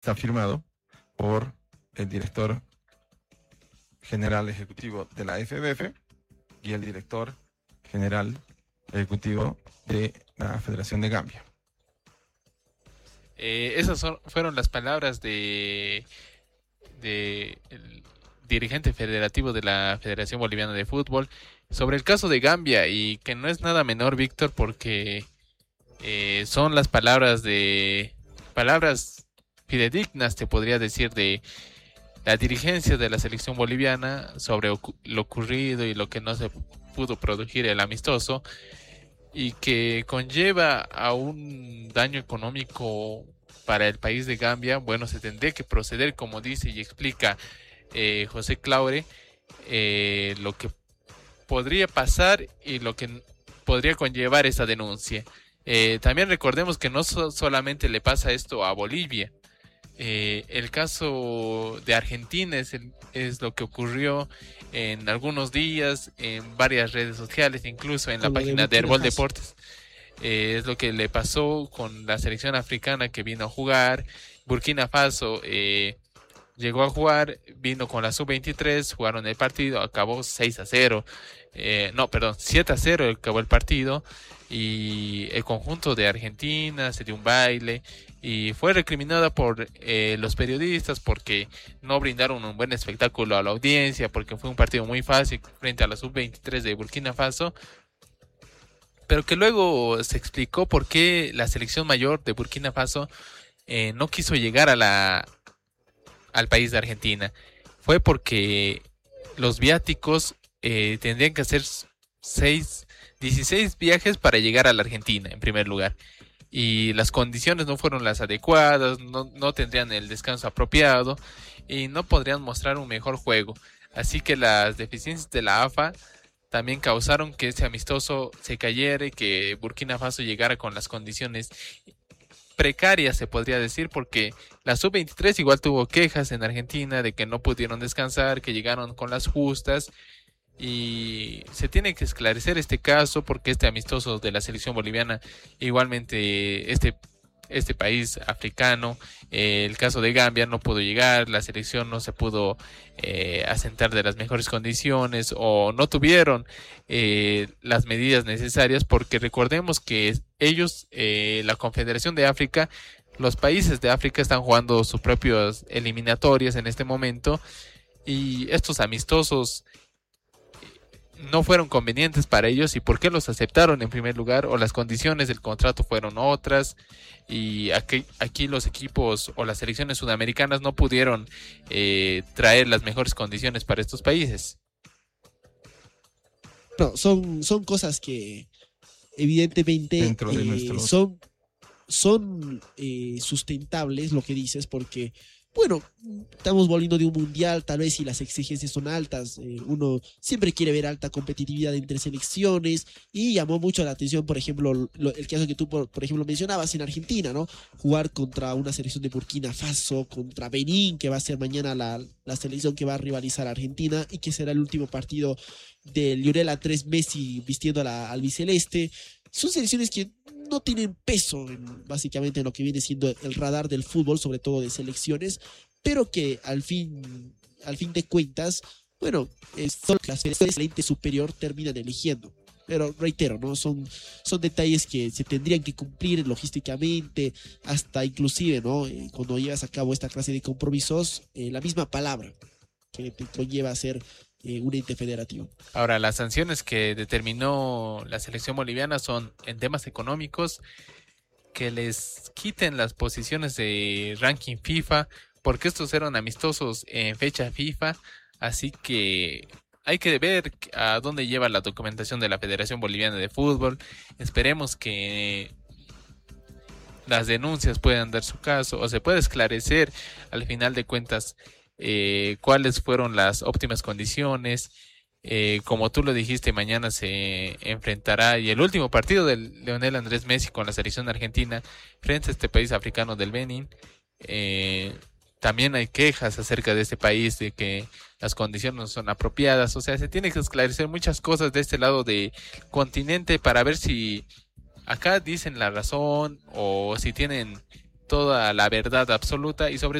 está firmado por el director general ejecutivo de la FBF y el director general ejecutivo de la Federación de Gambia. Fueron las palabras de el dirigente federativo de la Federación Boliviana de Fútbol sobre el caso de Gambia, y que no es nada menor, Víctor, porque son las palabras fidedignas, te podría decir, de la dirigencia de la selección boliviana sobre lo ocurrido y lo que no se pudo producir el amistoso, y que conlleva a un daño económico para el país de Gambia. Bueno, se tendría que proceder, como dice y explica José Claure, lo que podría pasar y lo que podría conllevar esta denuncia. También recordemos que no solamente le pasa esto a Bolivia. El caso de Argentina es lo que ocurrió en algunos días en varias redes sociales, incluso en la página de Herbol Deportes. Es lo que le pasó con la selección africana que vino a jugar. Burkina Faso llegó a jugar, vino con la sub-23, jugaron el partido, acabó 6-0. 7-0 acabó el partido, y el conjunto de Argentina se dio un baile y fue recriminada por los periodistas porque no brindaron un buen espectáculo a la audiencia, porque fue un partido muy fácil frente a la sub-23 de Burkina Faso, pero que luego se explicó por qué la selección mayor de Burkina Faso no quiso llegar al país de Argentina. Fue porque los viáticos tendrían que hacer 16 viajes para llegar a la Argentina, en primer lugar, y las condiciones no fueron las adecuadas, no tendrían el descanso apropiado y no podrían mostrar un mejor juego. Así que las deficiencias de la AFA también causaron que ese amistoso se cayera y que Burkina Faso llegara con las condiciones precarias, se podría decir, porque la sub-23 igual tuvo quejas en Argentina de que no pudieron descansar, que llegaron con las justas, y se tiene que esclarecer este caso porque este amistoso de la selección boliviana, igualmente este país africano, el caso de Gambia, no pudo llegar, la selección no se pudo asentar de las mejores condiciones, o no tuvieron las medidas necesarias, porque recordemos que ellos, la Confederación de África, los países de África están jugando sus propias eliminatorias en este momento, y estos amistosos no fueron convenientes para ellos. ¿Y por qué los aceptaron en primer lugar? O las condiciones del contrato fueron otras, y aquí los equipos o las selecciones sudamericanas no pudieron traer las mejores condiciones para estos países. No, son cosas que evidentemente son sustentables, lo que dices, porque bueno, estamos volviendo de un mundial, tal vez si las exigencias son altas, uno siempre quiere ver alta competitividad entre selecciones, y llamó mucho la atención, por ejemplo, el caso que tú, por ejemplo, mencionabas en Argentina, ¿no? Jugar contra una selección de Burkina Faso, contra Benín, que va a ser mañana la selección que va a rivalizar a Argentina, y que será el último partido de Lionel Andrés Messi vistiendo al albiceleste. Son selecciones que no tienen peso básicamente en lo que viene siendo el radar del fútbol, sobre todo de selecciones, pero que al fin de cuentas, bueno, son las selecciones del ente superior terminan eligiendo. Pero reitero, ¿no? Son detalles que se tendrían que cumplir logísticamente, hasta inclusive, ¿no? Cuando llevas a cabo esta clase de compromisos, la misma palabra que te conlleva a ser un ente federativo. Ahora, las sanciones que determinó la selección boliviana son en temas económicos, que les quiten las posiciones de ranking FIFA, porque estos eran amistosos en fecha FIFA, así que hay que ver a dónde lleva la documentación de la Federación Boliviana de Fútbol. Esperemos que las denuncias puedan dar su caso, o se pueda esclarecer al final de cuentas cuáles fueron las óptimas condiciones. Como tú lo dijiste, mañana se enfrentará, y el último partido de Lionel Andrés Messi con la selección argentina frente a este país africano del Benín. También hay quejas acerca de este país, de que las condiciones no son apropiadas. O sea, se tiene que esclarecer muchas cosas de este lado del continente para ver si acá dicen la razón o si tienen toda la verdad absoluta, y sobre